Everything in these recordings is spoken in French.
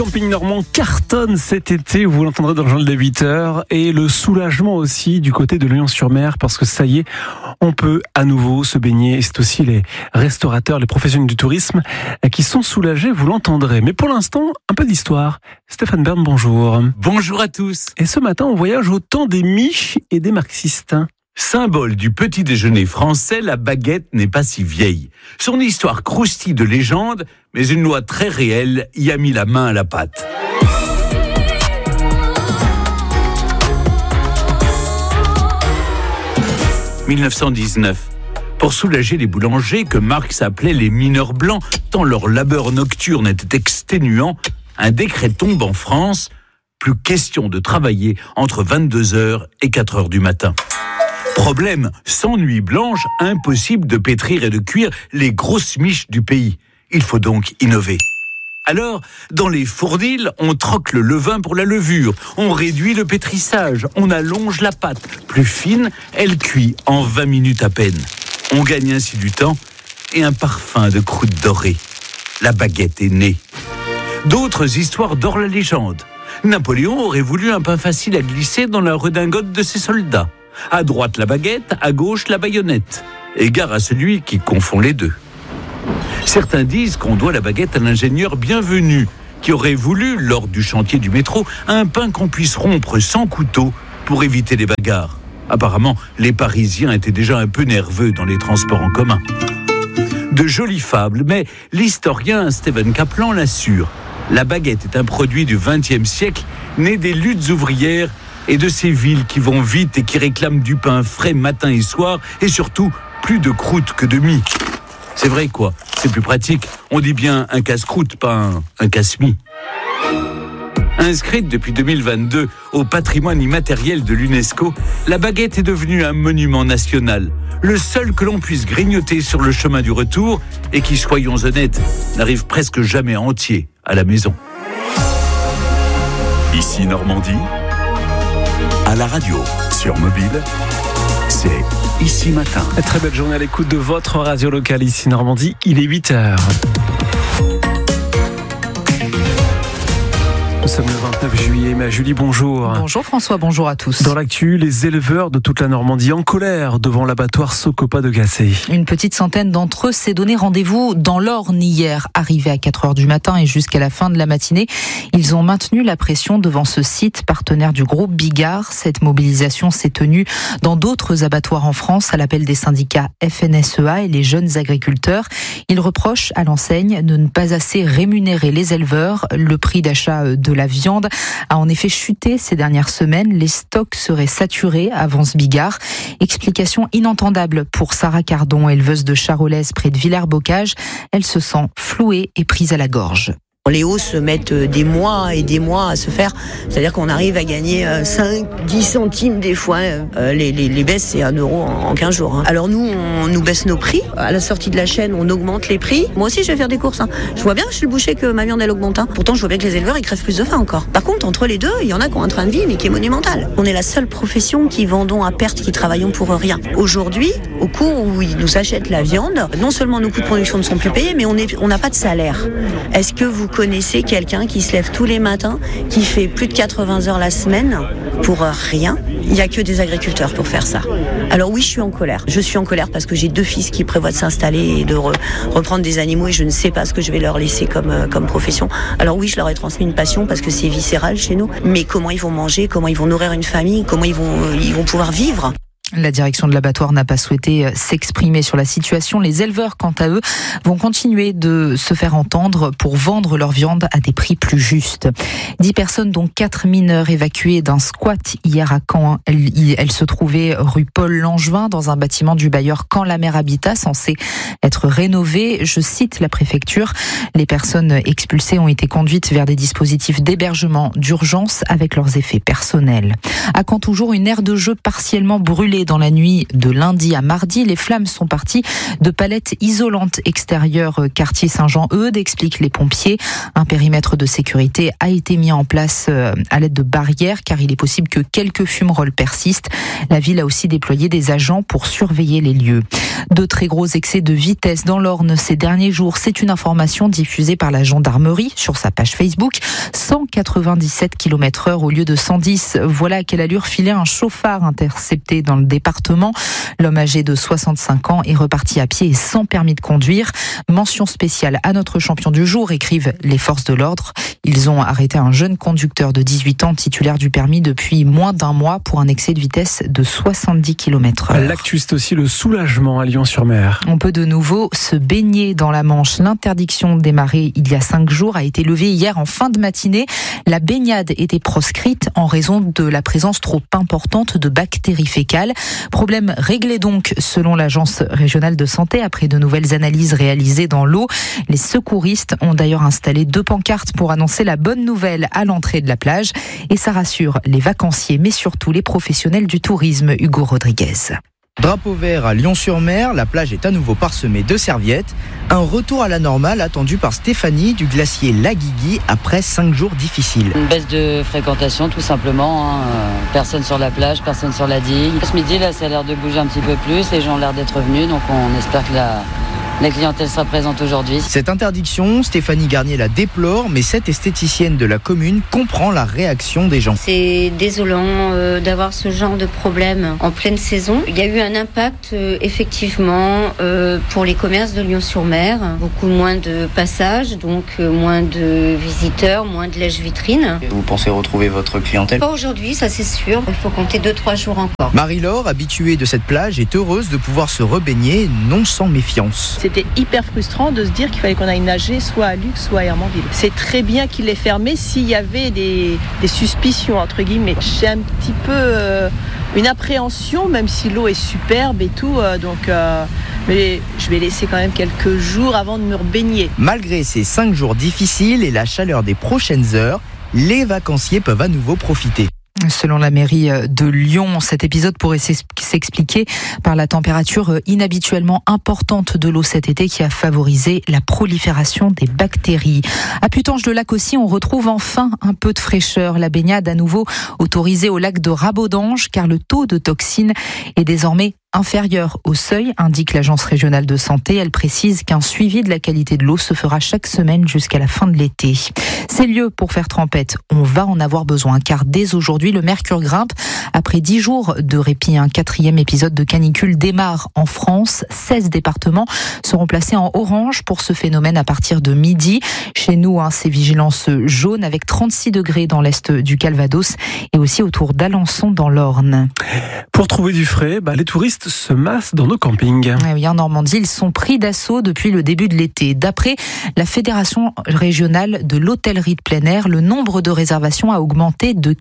camping normand cartonne cet été, vous l'entendrez dans le journal de 8h, et le soulagement aussi du côté de Lyon-sur-Mer, parce que ça y est, on peut à nouveau se baigner, et c'est aussi les restaurateurs, les professionnels du tourisme qui sont soulagés, vous l'entendrez. Mais pour l'instant, un peu d'histoire. Stéphane Bern, bonjour. Bonjour à tous. Et ce matin, on voyage au temps des miches et des marxistes. Symbole du petit déjeuner français, la baguette n'est pas si vieille. Son histoire croustille de légende, mais une loi très réelle y a mis la main à la pâte. « 1919. Pour soulager les boulangers que Marx appelait les mineurs blancs, tant leur labeur nocturne était exténuant, un décret tombe en France. Plus question de travailler entre 22h et 4h du matin. Problème, sans nuit blanche, impossible de pétrir et de cuire les grosses miches du pays. Il faut donc innover. Alors, dans les fournils, on troque le levain pour la levure, on réduit le pétrissage, on allonge la pâte. Plus fine, elle cuit en 20 minutes à peine. On gagne ainsi du temps et un parfum de croûte dorée. La baguette est née. D'autres histoires dorent la légende. Napoléon aurait voulu un pain facile à glisser dans la redingote de ses soldats. À droite la baguette, à gauche la baïonnette. Égard à celui qui confond les deux. Certains disent qu'on doit la baguette à l'ingénieur Bienvenu, qui aurait voulu, lors du chantier du métro, un pain qu'on puisse rompre sans couteau pour éviter les bagarres. Apparemment, les Parisiens étaient déjà un peu nerveux dans les transports en commun. De jolies fables, mais l'historien Stephen Kaplan l'assure. La baguette est un produit du XXe siècle, né des luttes ouvrières et de ces villes qui vont vite et qui réclament du pain frais matin et soir, et surtout plus de croûte que de mie. C'est vrai quoi, c'est plus pratique. On dit bien un casse-croûte, pas un casse-mie. Inscrite depuis 2022 au patrimoine immatériel de l'UNESCO, la baguette est devenue un monument national. Le seul que l'on puisse grignoter sur le chemin du retour et qui, soyons honnêtes, n'arrive presque jamais entier à la maison. Ici Normandie, à la radio, sur mobile, c'est Ici Matin. Très belle journée à l'écoute de votre radio locale ici Normandie, il est 8h. Nous sommes le 29 juillet, mais Julie, bonjour. Bonjour François, bonjour à tous. Dans l'actu, les éleveurs de toute la Normandie en colère devant l'abattoir Socopa de Gacé. Une petite centaine d'entre eux s'est donné rendez-vous dans l'Orne hier. Arrivés à 4h du matin et jusqu'à la fin de la matinée, ils ont maintenu la pression devant ce site partenaire du groupe Bigard. Cette mobilisation s'est tenue dans d'autres abattoirs en France à l'appel des syndicats FNSEA et les jeunes agriculteurs. Ils reprochent à l'enseigne de ne pas assez rémunérer les éleveurs. Le prix d'achat de la viande a en effet chuté ces dernières semaines. Les stocks seraient saturés, avance Bigard. Explication inentendable pour Sarah Cardon, éleveuse de Charolaise près de Villers-Bocage. Elle se sent flouée et prise à la gorge. Les hausses mettent des mois et des mois à se faire. C'est-à-dire qu'on arrive à gagner 5, 10 centimes des fois. Les baisses, c'est 1 euro en 15 jours. Alors nous, on nous baisse nos prix. À la sortie de la chaîne, on augmente les prix. Moi aussi, je vais faire des courses. Je vois bien, je suis le boucher, que ma viande, elle augmente. Pourtant, je vois bien que les éleveurs, ils crèvent plus de faim encore. Par contre, entre les deux, il y en a qui ont un train de vie, mais qui est monumental. On est la seule profession qui vendons à perte, qui travaillons pour rien. Aujourd'hui, au cours où ils nous achètent la viande, non seulement nos coûts de production ne sont plus payés, mais on n'a pas de salaire. Est-ce que vous connaissez quelqu'un qui se lève tous les matins, qui fait plus de 80 heures la semaine pour rien? Il n'y a que des agriculteurs pour faire ça. Alors oui, je suis en colère. Je suis en colère parce que j'ai 2 fils qui prévoient de s'installer et de reprendre des animaux et je ne sais pas ce que je vais leur laisser comme profession. Alors oui, je leur ai transmis une passion parce que c'est viscéral chez nous. Mais comment ils vont manger, comment ils vont nourrir une famille, comment ils vont pouvoir vivre? La direction de l'abattoir n'a pas souhaité s'exprimer sur la situation. Les éleveurs, quant à eux, vont continuer de se faire entendre pour vendre leur viande à des prix plus justes. 10 personnes, dont 4 mineurs, évacués d'un squat hier à Caen. Elles se trouvaient rue Paul Langevin, dans un bâtiment du bailleur Caen-la-Mer Habitat, censé être rénové. Je cite la préfecture. Les personnes expulsées ont été conduites vers des dispositifs d'hébergement d'urgence avec leurs effets personnels. À Caen, toujours, une aire de jeu partiellement brûlée brûlé dans la nuit de lundi à mardi. Les flammes sont parties de palettes isolantes extérieures quartier Saint-Jean-Eudes, expliquent les pompiers. Un périmètre de sécurité a été mis en place à l'aide de barrières car il est possible que quelques fumerolles persistent. La ville a aussi déployé des agents pour surveiller les lieux. De très gros excès de vitesse dans l'Orne ces derniers jours. C'est une information diffusée par la gendarmerie sur sa page Facebook. 197 km/h au lieu de 110. Voilà à quelle allure filait un chauffard intercepté dans le département. L'homme âgé de 65 ans est reparti à pied et sans permis de conduire. Mention spéciale à notre champion du jour, écrivent les forces de l'ordre. Ils ont arrêté un jeune conducteur de 18 ans titulaire du permis depuis moins d'un mois pour un excès de vitesse de 70 km/h. L'actu, c'est aussi le soulagement à Lyon-sur-Mer. On peut de nouveau se baigner dans la Manche. L'interdiction démarrée il y a 5 jours a été levée hier en fin de matinée. La baignade était proscrite en raison de la présence trop importante de bactéries fécales. Problème réglé donc selon l'Agence régionale de santé après de nouvelles analyses réalisées dans l'eau. Les secouristes ont d'ailleurs installé 2 pancartes pour annoncer la bonne nouvelle à l'entrée de la plage. Et ça rassure les vacanciers mais surtout les professionnels du tourisme. Hugo Rodriguez. Drapeau vert à Lyon-sur-Mer, la plage est à nouveau parsemée de serviettes. Un retour à la normale attendu par Stéphanie du glacier Laguigui après 5 jours difficiles. Une baisse de fréquentation tout simplement, personne sur la plage, personne sur la digue. Ce midi là ça a l'air de bouger un petit peu plus, les gens ont l'air d'être venus donc on espère que la clientèle sera présente aujourd'hui. Cette interdiction, Stéphanie Garnier la déplore, mais cette esthéticienne de la commune comprend la réaction des gens. C'est désolant d'avoir ce genre de problème en pleine saison. Il y a eu un impact effectivement pour les commerces de Lyon-sur-Mer. Beaucoup moins de passages, donc moins de visiteurs, moins de lèche-vitrine. Vous pensez retrouver votre clientèle ? Pas aujourd'hui, ça c'est sûr. Il faut compter 2-3 jours encore. Marie-Laure, habituée de cette plage, est heureuse de pouvoir se rebaigner, non sans méfiance. C'était hyper frustrant de se dire qu'il fallait qu'on aille nager soit à Luc, soit à Hermanville. C'est très bien qu'il l'ait fermé s'il y avait des suspicions, entre guillemets. J'ai un petit peu une appréhension, même si l'eau est superbe et tout, mais je vais laisser quand même quelques jours avant de me rebaigner. Malgré ces 5 jours difficiles et la chaleur des prochaines heures, les vacanciers peuvent à nouveau profiter. Selon la mairie de Lyon, cet épisode pourrait s'expliquer par la température inhabituellement importante de l'eau cet été qui a favorisé la prolifération des bactéries. À Putange-de-Lac aussi, on retrouve enfin un peu de fraîcheur. La baignade à nouveau autorisée au lac de Rabaudange car le taux de toxines est désormais inférieure au seuil, indique l'Agence régionale de santé. Elle précise qu'un suivi de la qualité de l'eau se fera chaque semaine jusqu'à la fin de l'été. Ces lieux pour faire trempette, on va en avoir besoin car dès aujourd'hui, le mercure grimpe. Après 10 jours de répit, un 4e épisode de canicule démarre en France. 16 départements seront placés en orange pour ce phénomène à partir de midi. Chez nous, c'est vigilance jaune avec 36 degrés dans l'est du Calvados et aussi autour d'Alençon dans l'Orne. Pour trouver du frais, les touristes se massent dans nos campings. Oui, en Normandie, ils sont pris d'assaut depuis le début de l'été. D'après la Fédération régionale de l'hôtellerie de plein air, le nombre de réservations a augmenté de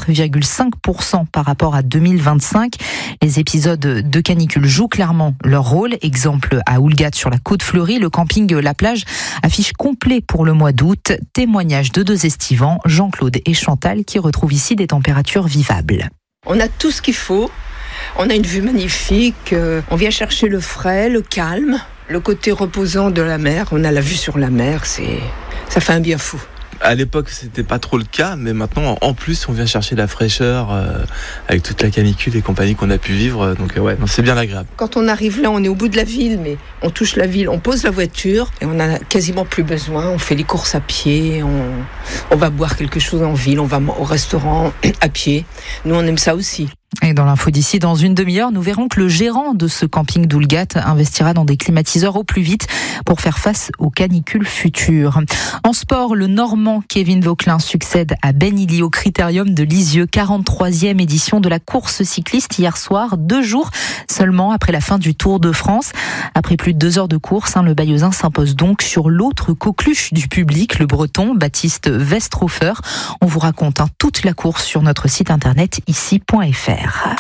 4,5% par rapport à 2025. Les épisodes de canicule jouent clairement leur rôle. Exemple à Oulgat sur la côte fleurie, le camping La Plage affiche complet pour le mois d'août. Témoignage de 2 estivants, Jean-Claude et Chantal, qui retrouvent ici des températures vivables. On a tout ce qu'il faut. On a une vue magnifique, on vient chercher le frais, le calme, le côté reposant de la mer. On a la vue sur la mer, ça fait un bien fou. À l'époque, c'était pas trop le cas, mais maintenant, en plus, on vient chercher la fraîcheur avec toute la canicule et compagnie qu'on a pu vivre. Donc c'est bien agréable. Quand on arrive là, on est au bout de la ville, mais on touche la ville, on pose la voiture et on a quasiment plus besoin. On fait les courses à pied, on va boire quelque chose en ville, on va au restaurant à pied. Nous, on aime ça aussi. Et dans l'info d'ici, dans une demi-heure, nous verrons que le gérant de ce camping d'Oulgat investira dans des climatiseurs au plus vite pour faire face aux canicules futures. En sport, le Normand Kevin Vauquelin succède à Ben Illy au Critérium de Lisieux, 43e édition de la course cycliste hier soir, 2 jours seulement après la fin du Tour de France. Après plus de 2 heures de course, le Bayeuxin s'impose donc sur l'autre coqueluche du public, le Breton Baptiste Westhofer. On vous raconte toute la course sur notre site internet ici.fr.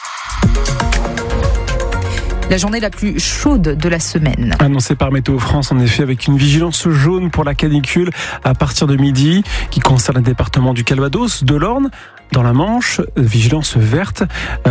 La journée la plus chaude de la semaine. Annoncée par Météo France, en effet, avec une vigilance jaune pour la canicule à partir de midi, qui concerne le département du Calvados, de l'Orne, dans la Manche, vigilance verte,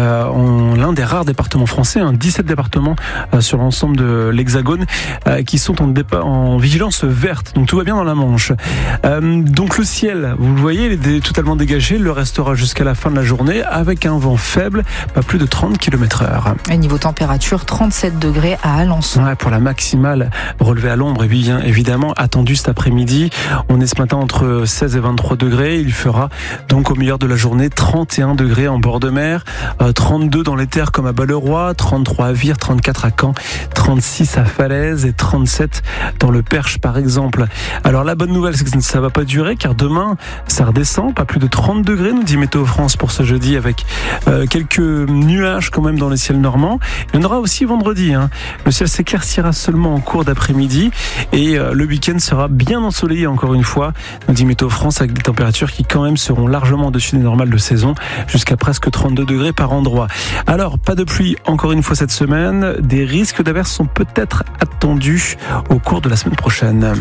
l'un des rares départements français, 17 départements sur l'ensemble de l'Hexagone qui sont en vigilance verte. Donc tout va bien dans la Manche. Donc le ciel, vous le voyez, il est totalement dégagé, il le restera jusqu'à la fin de la journée avec un vent faible, pas plus de 30 km/h. Et niveau température, 37 degrés à Alençon. Ouais, pour la maximale relevée à l'ombre, et bien évidemment attendue cet après-midi. On est ce matin entre 16 et 23 degrés. Il fera donc au milieu de la journée 31 degrés en bord de mer, 32 dans les terres comme à Balleroy, 33 à Vire, 34 à Caen, 36 à Falaise et 37 dans le Perche par exemple. Alors la bonne nouvelle, c'est que ça ne va pas durer car demain ça redescend, pas plus de 30 degrés nous dit Météo France pour ce jeudi avec quelques nuages quand même dans le ciel normand. Il y en aura aussi vendredi. Le ciel s'éclaircira seulement en cours d'après-midi et le week-end sera bien ensoleillé encore une fois, nous dit Météo France, avec des températures qui quand même seront largement au-dessus des normales de saison, jusqu'à presque 32 degrés par endroit. Alors, pas de pluie encore une fois cette semaine. Des risques d'averses sont peut-être attendus au cours de la semaine prochaine.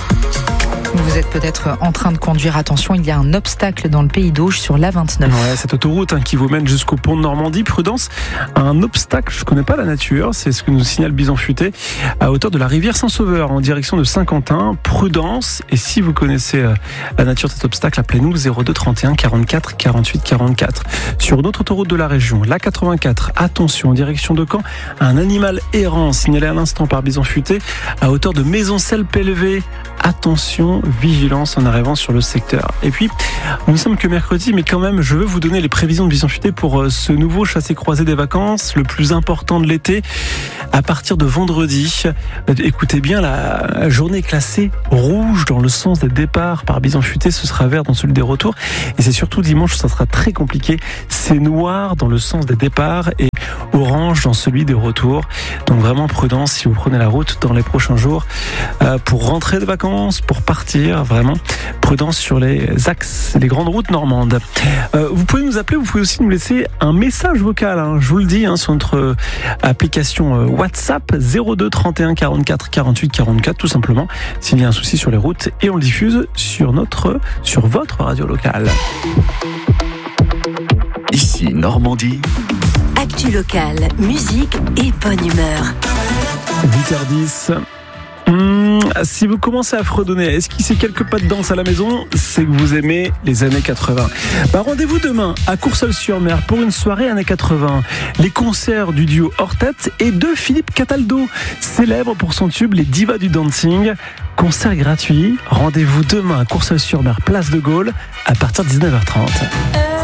Vous êtes peut-être en train de conduire. Attention, il y a un obstacle dans le Pays d'Auge sur l'A29. Ouais, cette autoroute qui vous mène jusqu'au pont de Normandie. Prudence, un obstacle, je ne connais pas la nature, c'est ce que nous signale Bison Futé, à hauteur de la rivière Saint-Sauveur, en direction de Saint-Quentin. Prudence, et si vous connaissez la nature de cet obstacle, appelez-nous 02 31 44 48 44. Sur une autre autoroute de la région, l'A84, attention, en direction de Caen, un animal errant, signalé à l'instant par Bison Futé, à hauteur de Maisoncelles-Pellevé. Attention, vigilance en arrivant sur le secteur. Et puis, nous ne sommes que mercredi, mais quand même, je veux vous donner les prévisions de Bison Futé pour ce nouveau chassé-croisé des vacances, le plus important de l'été, à partir de vendredi. Écoutez bien, la journée est classée rouge dans le sens des départs par Bison Futé, ce sera vert dans celui des retours. Et c'est surtout dimanche, ça sera très compliqué. C'est noir dans le sens des départs et orange dans celui des retours. Donc vraiment prudence si vous prenez la route dans les prochains jours pour rentrer de vacances, pour partir, vraiment prudence sur les axes, les grandes routes normandes. Vous pouvez nous appeler, vous pouvez aussi nous laisser un message vocal, je vous le dis, sur notre application WhatsApp 02 31 44 48 44 tout simplement, s'il y a un souci sur les routes, et on le diffuse sur votre radio locale. Ici Normandie. Actu locale, musique et bonne humeur. 8h10. Si vous commencez à fredonner, esquisser quelques pas de danse à la maison, c'est que vous aimez les années 80. Rendez-vous demain à Courseulles-sur-Mer pour une soirée années 80. Les concerts du duo Hortet et de Philippe Cataldo, célèbre pour son tube Les Divas du Dancing. Concert gratuit. Rendez-vous demain à Courseulles-sur-Mer, place de Gaulle, à partir de 19h30.